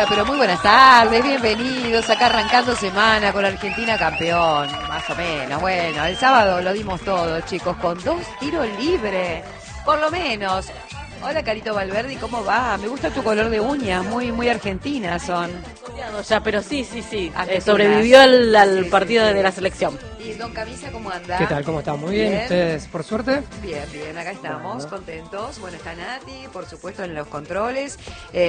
pero muy buenas tardes, bienvenidos, acá arrancando semana con Argentina campeón, más o menos. Bueno, el sábado lo dimos todo, chicos, con 2 tiros libres, por lo menos. Hola, Carito Valverde, ¿cómo va? Me gusta tu color de uñas, muy argentina son. Ya, pero sí. Sobrevivió al partido de la selección. ¿Y Don Camisa cómo anda? ¿Qué tal? ¿Cómo están? Muy bien. ¿Ustedes, por suerte? Bien, acá estamos, contentos. Bueno, está Nati, por supuesto, en los controles.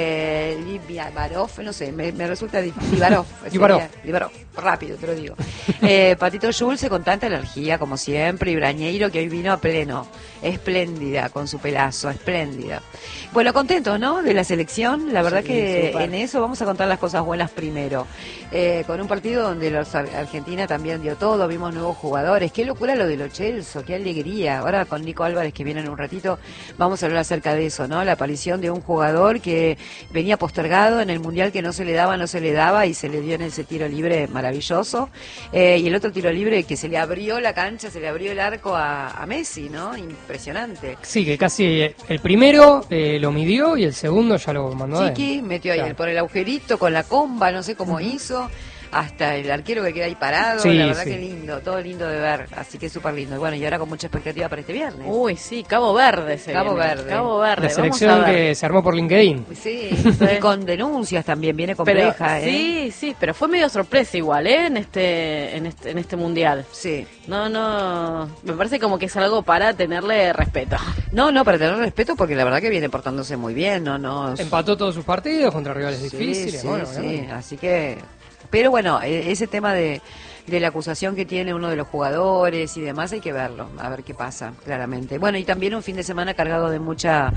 Libarov, no sé, me resulta difícil. Libarov, rápido te lo digo. Patito Schulze con tanta energía, como siempre, y Brañeiro, que hoy vino a pleno. Espléndida, con su pelazo, espléndida. Bueno, contentos, ¿no? De la selección. La verdad que super. En eso vamos a contar las cosas buenas primero. Con un partido donde Argentina también dio todo, vimos nuevos jugadores. Qué locura lo de Lo Celso, qué alegría. Ahora con Nico Álvarez, que viene en un ratito, vamos a hablar acerca de eso, ¿no? La aparición de un jugador que venía postergado en el Mundial, que no se le daba y se le dio en ese tiro libre maravilloso. Y el otro tiro libre que se le abrió la cancha, se le abrió el arco a Messi, ¿no? Impresionante. Sí, que casi el primero lo midió y el segundo ya lo mandó. Chiqui metió ahí por el agujerito con la comba, no sé cómo hizo. Hasta el arquero que queda ahí parado, la verdad que lindo, todo lindo de ver, así que súper lindo. Y bueno, y ahora con mucha expectativa para este viernes. Uy, sí, Cabo Verde. Cabo Verde. La selección que se armó por LinkedIn. Sí, y con denuncias también, viene compleja. Pero, sí, pero fue medio sorpresa igual, en este mundial. Sí. No, me parece como que es algo para tenerle respeto. No, para tener respeto, porque la verdad que viene portándose muy bien, no. Empató todos sus partidos contra rivales difíciles. Sí, así que... Pero bueno, ese tema de la acusación que tiene uno de los jugadores y demás, hay que verlo, a ver qué pasa, claramente. Bueno, y también un fin de semana cargado de mucha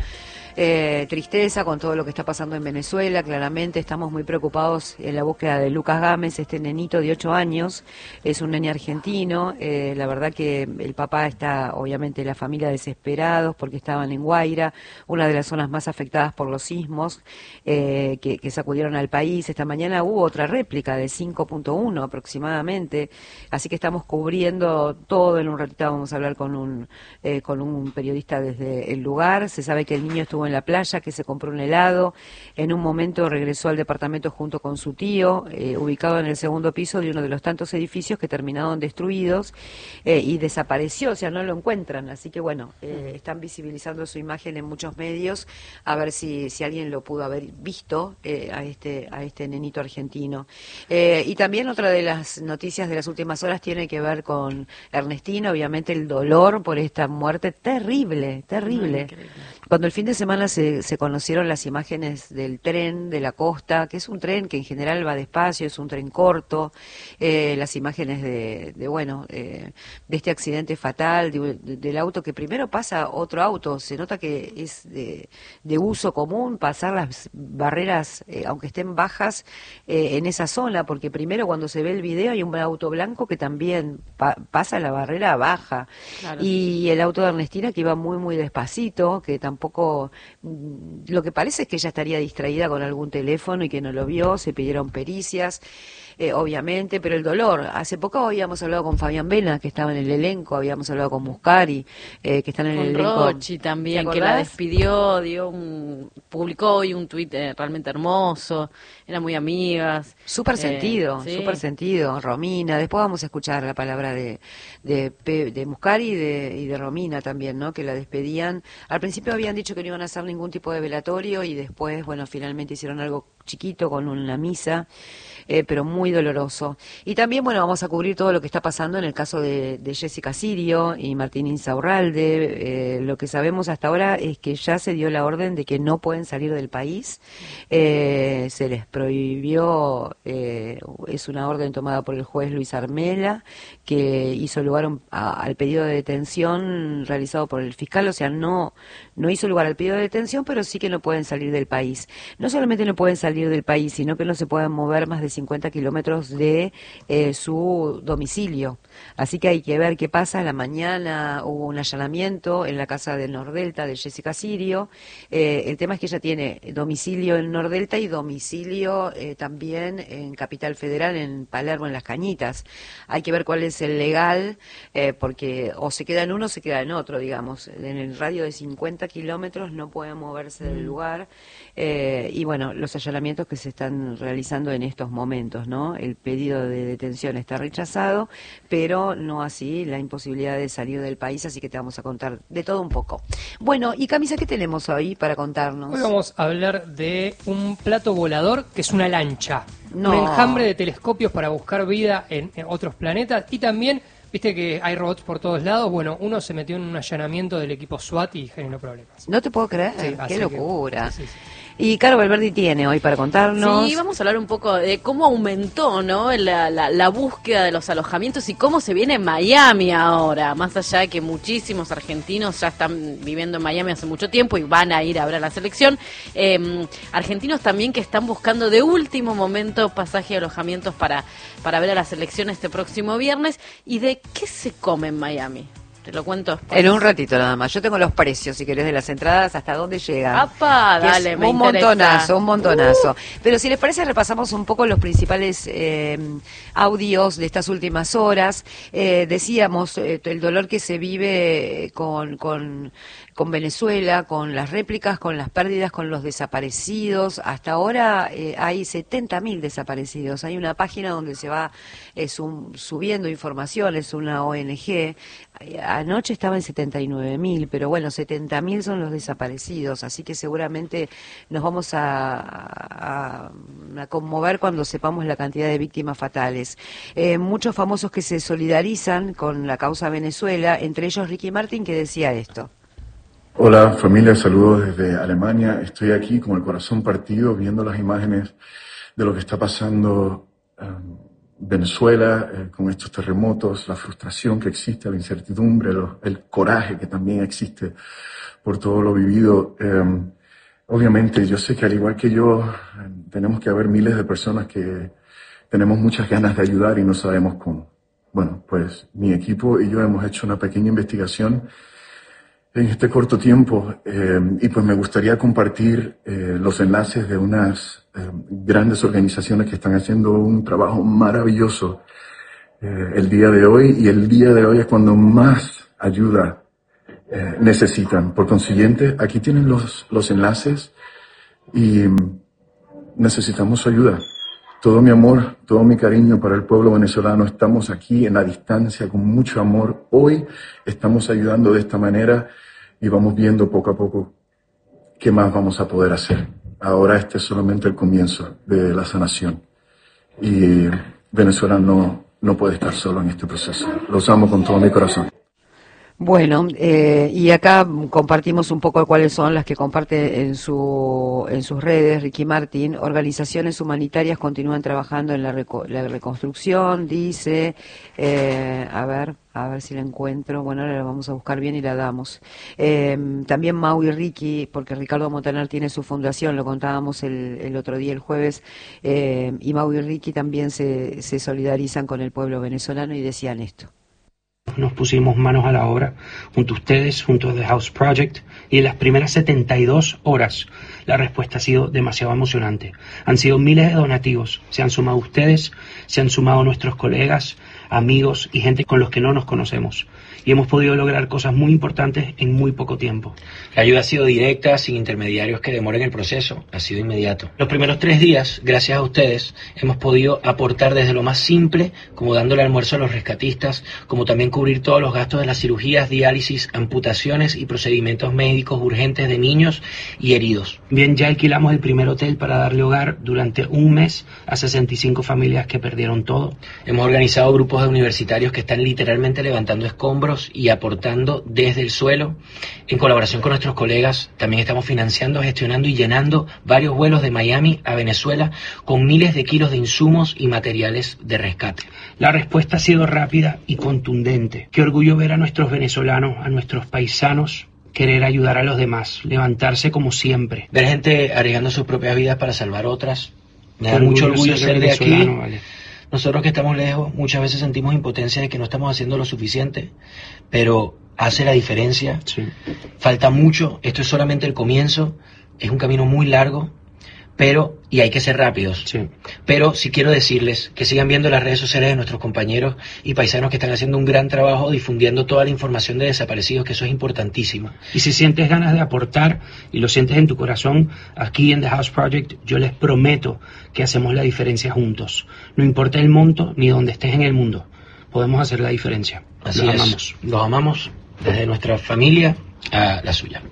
tristeza con todo lo que está pasando en Venezuela. Claramente estamos muy preocupados en la búsqueda de Lucas Gámez, este nenito de 8 años, es un nene argentino. La verdad que el papá está, obviamente, la familia desesperados porque estaban en Guaira, una de las zonas más afectadas por los sismos que sacudieron al país. Esta mañana hubo otra réplica de 5.1 aproximadamente, así que estamos cubriendo todo. En un ratito vamos a hablar con un periodista desde el lugar. Se sabe que el niño estuvo en la playa, que se compró un helado, en un momento regresó al departamento junto con su tío, ubicado en el segundo piso de uno de los tantos edificios que terminaron destruidos, y desapareció, o sea, no lo encuentran, así que bueno, están visibilizando su imagen en muchos medios, a ver si alguien lo pudo haber visto a este nenito argentino. Y también otra de las noticias de las últimas horas tiene que ver con Ernestina, obviamente el dolor por esta muerte terrible. Cuando el fin de semana se conocieron las imágenes del tren de la costa, que es un tren que en general va despacio, es un tren corto, las imágenes de este accidente fatal, del auto que primero pasa otro auto, se nota que es de uso común pasar las barreras, aunque estén bajas, en esa zona, porque primero cuando se ve el video hay un auto blanco que también pasa la barrera baja, claro. Y el auto de Ernestina que iba muy despacito, que tampoco, lo que parece es que ella estaría distraída con algún teléfono y que no lo vio, se pidieron pericias, obviamente, pero el dolor. Hace poco habíamos hablado con Fabián Vena, que estaba en el elenco, habíamos hablado con Muscari, que están en el elenco. Con Rochi también, que la despidió, publicó hoy un tuit realmente hermoso, eran muy amigas. Súper sentido. Romina, después vamos a escuchar la palabra de Muscari y de Romina también, ¿no? Que la despedían. Al principio habían dicho que no iban a hacer ningún tipo de velatorio y después, bueno, finalmente hicieron algo chiquito con una misa, pero muy doloroso. Y también, bueno, vamos a cubrir todo lo que está pasando en el caso de Jessica Sirio y Martín Insaurralde. Lo que sabemos hasta ahora es que ya se dio la orden de que no pueden salir del país. Se les prohibió, es una orden tomada por el juez Luis Armela, que hizo lugar al pedido de detención realizado por el fiscal, o sea, no hizo lugar al pedido de detención, pero sí que no pueden salir del país. No solamente no pueden salir del país, sino que no se pueden mover más de 50 kilómetros de su domicilio. Así que hay que ver qué pasa. En la mañana hubo un allanamiento en la casa del Nordelta de Jessica Sirio. El tema es que ella tiene domicilio en Nordelta y domicilio también en Capital Federal, en Palermo, en Las Cañitas. Hay que ver cuál es el legal, porque o se queda en uno o se queda en otro, digamos. En el radio de 50 kilómetros no pueden moverse del lugar. Y bueno, los allanamientos allanamientos que se están realizando en estos momentos, ¿no? El pedido de detención está rechazado, pero no así la imposibilidad de salir del país, así que te vamos a contar de todo un poco. Bueno, y Camisa, ¿qué tenemos hoy para contarnos? Hoy vamos a hablar de un plato volador que es una lancha, No. un enjambre de telescopios para buscar vida en otros planetas y también, viste que hay robots por todos lados, bueno, uno se metió en un allanamiento del equipo SWAT y generó problemas. No te puedo creer, Sí, así qué que, locura. sí, sí. Y Caro Valverdi tiene hoy para contarnos. Sí, vamos a hablar un poco de cómo aumentó, ¿no? la búsqueda de los alojamientos y cómo se viene en Miami ahora, más allá de que muchísimos argentinos ya están viviendo en Miami hace mucho tiempo y van a ir a ver a la selección. Argentinos también que están buscando de último momento pasaje y alojamientos para ver a la selección este próximo viernes. ¿Y de qué se come en Miami? Te lo cuento después. En un ratito nada más. Yo tengo los precios, si querés, de las entradas, hasta dónde llegan. ¡Apa! Que Dale, es me un interesa. montonazo, un montonazo. Pero si les parece, repasamos un poco los principales audios de estas últimas horas. Decíamos el dolor que se vive con Venezuela, con las réplicas, con las pérdidas, con los desaparecidos. Hasta ahora hay 70.000 desaparecidos. Hay una página donde se va subiendo información, es una ONG. Anoche estaba en 79.000, pero bueno, 70.000 son los desaparecidos, así que seguramente nos vamos a conmover cuando sepamos la cantidad de víctimas fatales. Muchos famosos que se solidarizan con la causa Venezuela, entre ellos Ricky Martin, que decía esto. Hola familia, saludos desde Alemania. Estoy aquí con el corazón partido viendo las imágenes de lo que está pasando Venezuela con estos terremotos, la frustración que existe, la incertidumbre, el coraje que también existe por todo lo vivido. Obviamente yo sé que al igual que yo tenemos que haber miles de personas que tenemos muchas ganas de ayudar y no sabemos cómo. Bueno, pues mi equipo y yo hemos hecho una pequeña investigación en este corto tiempo y pues me gustaría compartir los enlaces de unas grandes organizaciones que están haciendo un trabajo maravilloso el día de hoy, y el día de hoy es cuando más ayuda necesitan. Por consiguiente, aquí tienen los enlaces y necesitamos su ayuda. Todo mi amor, todo mi cariño para el pueblo venezolano. Estamos aquí en la distancia con mucho amor. Hoy estamos ayudando de esta manera y vamos viendo poco a poco qué más vamos a poder hacer. Ahora este es solamente el comienzo de la sanación. Y Venezuela no puede estar solo en este proceso. Los amo con todo mi corazón. Bueno, y acá compartimos un poco cuáles son las que comparte en sus redes Ricky Martin. Organizaciones humanitarias continúan trabajando en la reconstrucción, dice, a ver si la encuentro. Bueno, ahora la vamos a buscar bien y la damos. También Mau y Ricky, porque Ricardo Montaner tiene su fundación, lo contábamos el otro día, el jueves, y Mau y Ricky también se solidarizan con el pueblo venezolano y decían esto. Nos pusimos manos a la obra, junto a ustedes, junto a The House Project, y en las primeras 72 horas la respuesta ha sido demasiado emocionante. Han sido miles de donativos, se han sumado ustedes, se han sumado nuestros colegas, amigos y gente con los que no nos conocemos. Y hemos podido lograr cosas muy importantes en muy poco tiempo. La ayuda ha sido directa, sin intermediarios que demoren el proceso, ha sido inmediato. Los primeros 3 días, gracias a ustedes, hemos podido aportar desde lo más simple, como dándole almuerzo a los rescatistas, como también cubrir todos los gastos de las cirugías, diálisis, amputaciones y procedimientos médicos urgentes de niños y heridos. Bien, ya alquilamos el primer hotel para darle hogar durante un mes a 65 familias que perdieron todo. Hemos organizado grupos de universitarios que están literalmente levantando escombros y aportando desde el suelo. En colaboración con nuestros colegas, también estamos financiando, gestionando y llenando varios vuelos de Miami a Venezuela con miles de kilos de insumos y materiales de rescate. La respuesta ha sido rápida y contundente. Qué orgullo ver a nuestros venezolanos, a nuestros paisanos, querer ayudar a los demás, levantarse como siempre. Ver gente arriesgando sus propias vidas para salvar otras. Me da mucho orgullo ser de aquí. Vale. Nosotros que estamos lejos muchas veces sentimos impotencia de que no estamos haciendo lo suficiente, pero hace la diferencia. Sí. Falta mucho, esto es solamente el comienzo, es un camino muy largo, pero y hay que ser rápidos. Sí. Pero sí quiero decirles que sigan viendo las redes sociales de nuestros compañeros y paisanos que están haciendo un gran trabajo difundiendo toda la información de desaparecidos, que eso es importantísimo. Y si sientes ganas de aportar y lo sientes en tu corazón, aquí en The House Project yo les prometo que hacemos la diferencia juntos. No importa el monto ni donde estés en el mundo, podemos hacer la diferencia. Así es. Los amamos desde nuestra familia a la suya.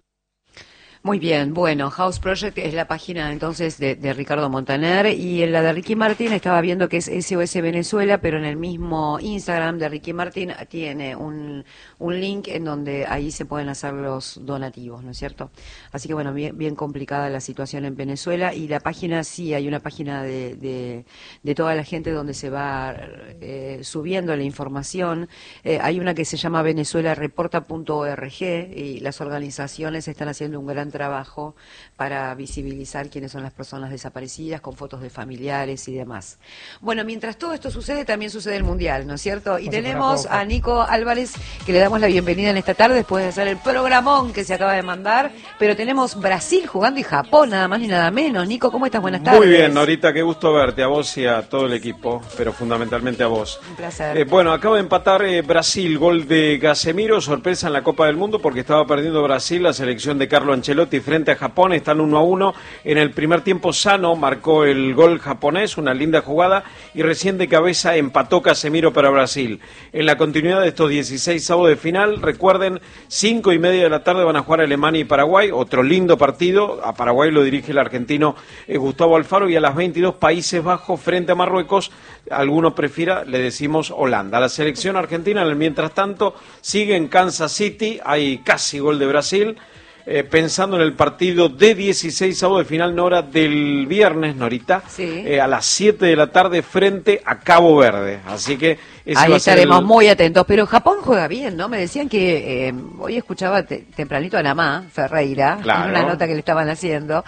Muy bien, bueno, House Project es la página entonces de Ricardo Montaner, y en la de Ricky Martin estaba viendo que es SOS Venezuela, pero en el mismo Instagram de Ricky Martin tiene un link en donde ahí se pueden hacer los donativos, ¿no es cierto? Así que bueno, bien complicada la situación en Venezuela, y la página sí, hay una página de toda la gente donde se va subiendo la información. Hay una que se llama venezuelareporta.org, y las organizaciones están haciendo un gran trabajo para visibilizar quiénes son las personas desaparecidas, con fotos de familiares y demás. Bueno, mientras todo esto sucede, también sucede el Mundial, ¿no es cierto? Y tenemos a Nico Álvarez, que le damos la bienvenida en esta tarde después de hacer el programón que se acaba de mandar, pero tenemos Brasil jugando y Japón, nada más ni nada menos. Nico, ¿cómo estás? Buenas tardes. Muy bien, Norita, qué gusto verte, a vos y a todo el equipo, pero fundamentalmente a vos. Un placer. Bueno, acaba de empatar Brasil, gol de Casemiro, sorpresa en la Copa del Mundo porque estaba perdiendo Brasil, la selección de Carlo Ancelotti frente a Japón, están 1-1. En el primer tiempo Sano marcó el gol japonés, una linda jugada, y recién de cabeza empató Casemiro para Brasil. En la continuidad de estos 16 avos de final, recuerden, 5:30 de la tarde van a jugar Alemania y Paraguay, otro lindo partido. A Paraguay lo dirige el argentino Gustavo Alfaro, y a las 22 Países Bajos frente a Marruecos. Alguno prefiera, le decimos Holanda. La selección argentina, mientras tanto, sigue en Kansas City, hay casi gol de Brasil. Pensando en el partido de 16 avos de final, Nora, del viernes, Norita, sí. A las 7 de la tarde frente a Cabo Verde. Así que ese ahí va a ser estaremos muy atentos. Pero Japón juega bien, ¿no? Me decían que hoy escuchaba tempranito a Namá Ferreira, Claro. en una nota que le estaban haciendo,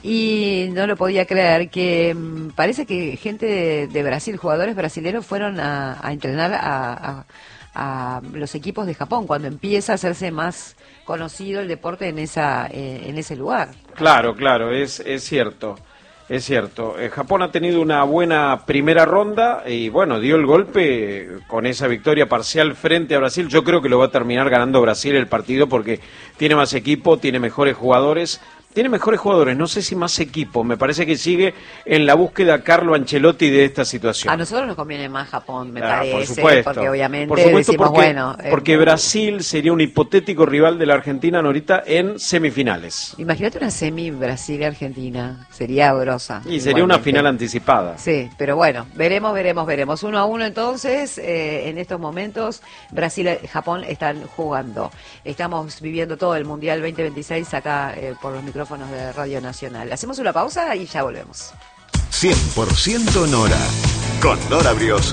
y no lo podía creer, que parece que gente de Brasil, jugadores brasileños, fueron a entrenar a los equipos de Japón cuando empieza a hacerse más conocido el deporte en ese lugar. Claro, es cierto. Es cierto. Japón ha tenido una buena primera ronda y bueno, dio el golpe con esa victoria parcial frente a Brasil. Yo creo que lo va a terminar ganando Brasil el partido porque tiene más equipo, tiene mejores jugadores. No sé si más equipo. Me parece que sigue en la búsqueda Carlo Ancelotti de esta situación. A nosotros nos conviene más Japón, me parece, por supuesto, porque obviamente decimos, porque Brasil sería un hipotético rival de la Argentina, Norita, en semifinales. Imagínate una semi Brasil-Argentina, sería grosa. Y sería una final anticipada. Sí, pero bueno, veremos. 1-1 entonces, en estos momentos, Brasil y Japón están jugando. Estamos viviendo todo el Mundial 2026 acá por los micrófonos de Radio Nacional. Hacemos una pausa y ya volvemos. 100% Nora, con Nora Brioso,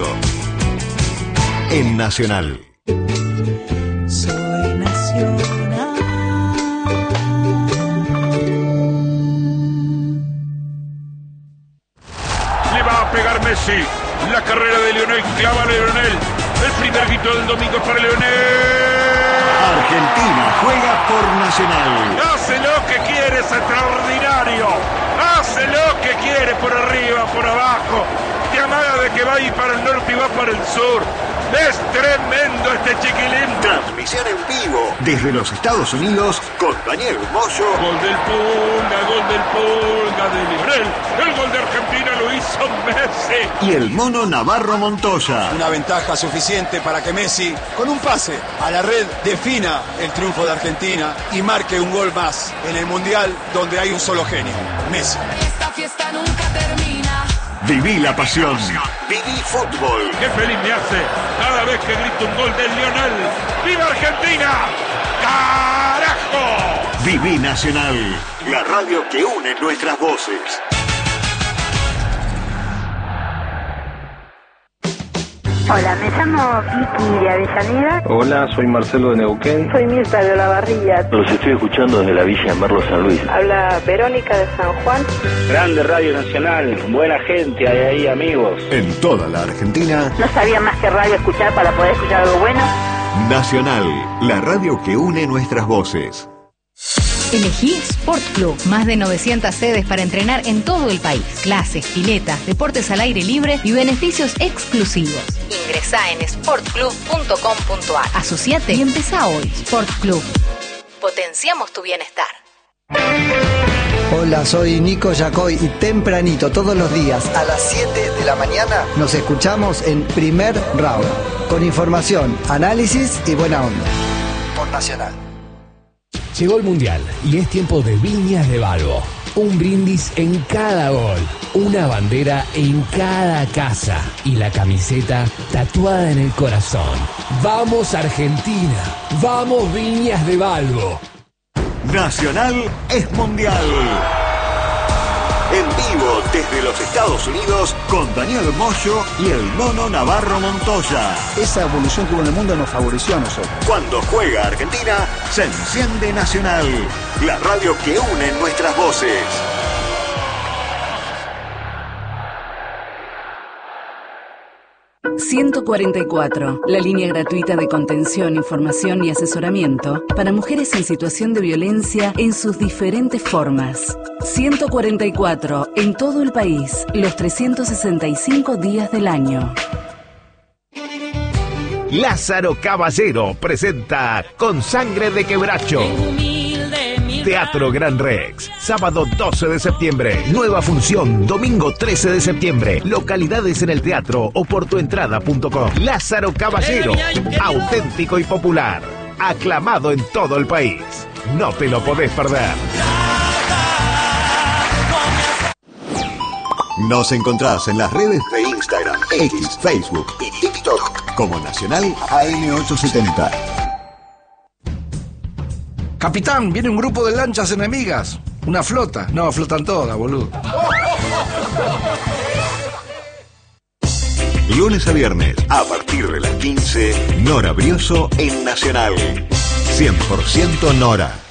en Nacional. Soy Nacional. Le va a pegar Messi. La carrera de Lionel, clava a Lionel. El primer grito del domingo para Lionel. Argentina juega por Nacional. Hace lo que quiere, es extraordinario. Hace lo que quiere, por arriba, por abajo. Te amaga de que va a ir para el norte y va para el sur. Es tremendo este chiquilín. Transmisión en vivo desde los Estados Unidos con Daniel Moyo. Gol del Pulga de Lionel. El gol de Argentina lo hizo Messi. Y el Mono Navarro Montoya. Una ventaja suficiente para que Messi, con un pase a la red, defina el triunfo de Argentina y marque un gol más en el Mundial donde hay un solo genio, Messi. Esta fiesta nunca termina. Viví la pasión. Viví fútbol. Qué feliz me hace cada vez que grito un gol de Lionel. ¡Viva Argentina! ¡Carajo! Viví Nacional, la radio que une nuestras voces. Hola, me llamo Vicky de Avellaneda. Hola, soy Marcelo de Neuquén. Soy Mirta de Olavarría. Los estoy escuchando desde la Villa Merlo San Luis. Habla Verónica de San Juan. Grande Radio Nacional, buena gente, hay ahí amigos. En toda la Argentina. No sabía más que radio escuchar para poder escuchar algo bueno. Nacional, la radio que une nuestras voces. Elegí Sport Club. Más de 900 sedes para entrenar en todo el país. Clases, piletas, deportes al aire libre y beneficios exclusivos. Ingresá en sportclub.com.ar. Asociate y empezá hoy. Sport Club. Potenciamos tu bienestar. Hola, soy Nico Yacoy y tempranito todos los días a las 7 de la mañana nos escuchamos en Primer Round. Con información, análisis y buena onda. Por Nacional. Llegó el Mundial y es tiempo de Viñas de Balbo. Un brindis en cada gol, una bandera en cada casa y la camiseta tatuada en el corazón. ¡Vamos Argentina! ¡Vamos Viñas de Balbo! Nacional es mundial. En vivo desde los Estados Unidos con Daniel Moyo y el Mono Navarro Montoya. Esa evolución que hubo en el mundo nos favoreció a nosotros. Cuando juega Argentina, se enciende Nacional, la radio que une nuestras voces. ...144... la línea gratuita de contención, información y asesoramiento... para mujeres en situación de violencia en sus diferentes formas. 144... en todo el país... los 365 días del año. Lázaro Caballero presenta Con Sangre de Quebracho. Teatro Gran Rex, sábado 12 de septiembre, nueva función, domingo 13 de septiembre, localidades en el teatro o por tuentrada.com. Lázaro Caballero, auténtico y popular, aclamado en todo el país. No te lo podés perder. Nos encontrás en las redes de Instagram, X, Facebook y TikTok como Nacional AM870. Capitán, viene un grupo de lanchas enemigas. Una flota. No, flotan todas, boludo. Lunes a viernes, a partir de las 15, Nora Brioso en Nacional. 100% Nora.